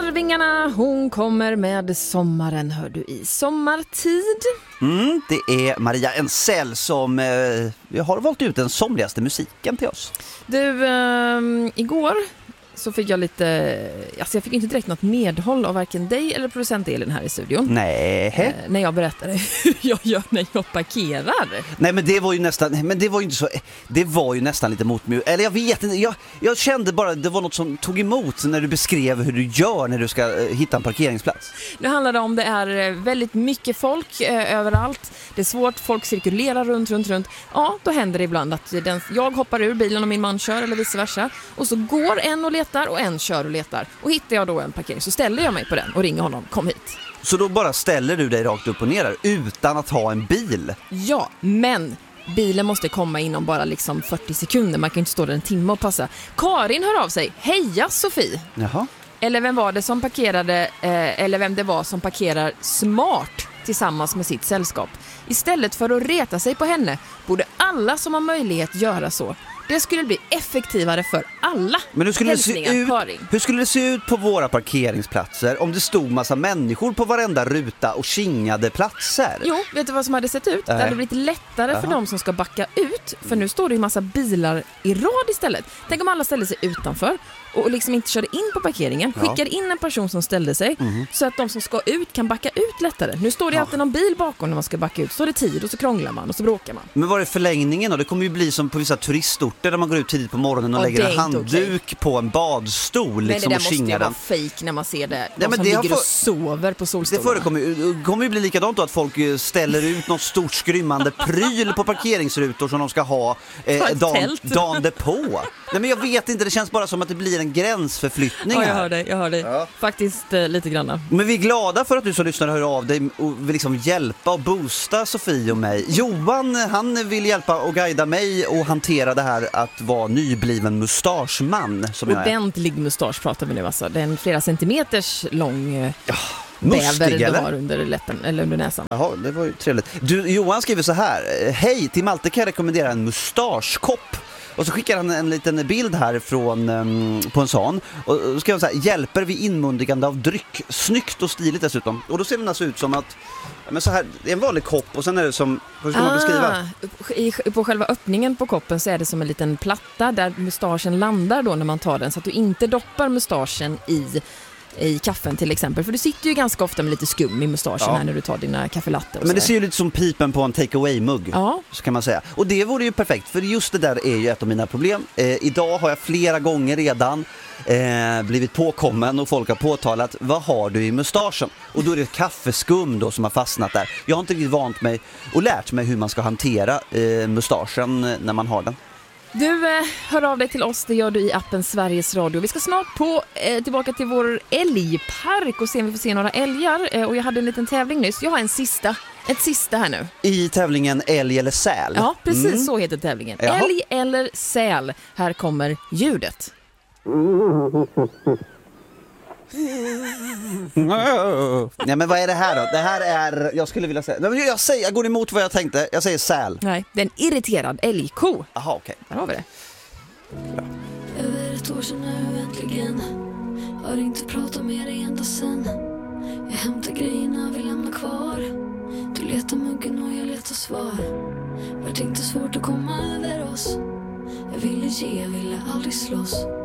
Arvingarna, hon kommer med sommaren, hör du i sommartid. Det är Maria Ensell som har valt ut den somligaste musiken till oss. Du, igår så fick jag jag fick inte direkt något medhåll av varken dig eller producent Elin här i studion. Nej. När jag berättade hur jag gör när jag parkerar. Nej, men det var ju nästan, det var ju nästan lite motmjö. Eller jag vet inte, jag kände bara det var något som tog emot när du beskrev hur du gör när du ska hitta en parkeringsplats. Nu handlar det om det är väldigt mycket folk överallt. Det är svårt, folk cirkulerar runt. Ja, då händer det ibland att jag hoppar ur bilen och min man kör eller vice versa. Och så går en och letar och en kör och letar. Och hittar jag då en parkering så ställer jag mig på den och ringer honom, kom hit. Så då bara ställer du dig rakt upp och ner utan att ha en bil? Ja, men bilen måste komma inom bara 40 sekunder. Man kan inte stå där en timme och passa. Karin hör av sig. Heja Sofie! Jaha. Eller vem var det som parkerade, eller vem det var som parkerar smart tillsammans med sitt sällskap. Istället för att reta sig på henne borde alla som har möjlighet göra så. Det skulle bli effektivare för alla. Men hur skulle det se ut på våra parkeringsplatser om det stod massa människor på varenda ruta och kingade platser? Jo, vet du vad som hade sett ut? Det hade blivit lättare för de som ska backa ut. För nu står det ju massa bilar i rad istället. Tänk om alla ställde sig utanför och inte körde in på parkeringen. Skickar in en person som ställde sig så att de som ska ut kan backa ut lättare. Nu står det alltid någon bil bakom när man ska backa ut. Så är det tid och så krånglar man och så bråkar man. Men vad är förlängningen då? Det kommer ju bli som på vissa turistorter där man går ut tidigt på morgonen och lägger en handduk på en badstol. Men det där måste ju vara fake när man ser det. Som ligger och sover på solstolarna. Det kommer ju bli likadant då att folk ställer ut något stort skrymmande pryl på parkeringsrutor som de ska ha dagen depå. Nej, men jag vet inte, det känns bara som att det blir en gränsförflyttning här. Jag hör dig. Ja. Faktiskt lite granna. Men vi är glada för att du som lyssnar hör av dig och vill hjälpa och boosta Sofie och mig. Johan, han vill hjälpa och guida mig och hantera det här att vara nybliven mustaschman som jag är. Ordentlig mustasch pratar vi nu alltså. Det är en flera centimeters lång mustig, bäver du har under läppen eller under näsan. Jaha, det var ju trevligt. Johan skriver så här: hej, till Malte kan jag rekommendera en mustaschkopp. Och så skickar han en liten bild här på en sån. Och då ska jag säga, hjälper vid inmundigande av dryck. Snyggt och stiligt dessutom. Och då ser den alltså ut som att, men så här, det är en vanlig kopp och sen är det som, hur ska man beskriva? På själva öppningen på koppen så är det som en liten platta där mustaschen landar då när man tar den. Så att du inte doppar mustaschen i kaffen till exempel. För du sitter ju ganska ofta med lite skum i mustaschen här när du tar dina kaffelatte. Men det ser ju lite som pipen på en take-away-mugg, så kan man säga. Och det vore ju perfekt, för just det där är ju ett av mina problem. Idag har jag flera gånger redan blivit påkommen och folk har påtalat, vad har du i mustaschen? Och då är det kaffeskum då som har fastnat där. Jag har inte riktigt vant mig och lärt mig hur man ska hantera mustaschen när man har den. Du hör av dig till oss, det gör du i appen Sveriges Radio. Vi ska snart tillbaka till vår älgpark och se om vi får se några älgar. Och jag hade en liten tävling nyss. Jag har ett sista här nu. I tävlingen älg eller säl? Ja, precis så heter tävlingen. Jaha. Älg eller säl. Här kommer ljudet. Nej, men vad är det här då? Det här är, jag skulle vilja säga, jag går emot vad jag tänkte. Jag säger säl. Nej, det är en irriterad älgko. Jaha, okej. Där har vi det. Bra. Över ett år sedan nu äntligen. Har inte pratat med dig ända sen. Jag hämtar grejerna, vi lämnar kvar. Du letar muggen och jag letar svar. Vart inte svårt att komma över oss. Jag ville ge, ville aldrig slåss.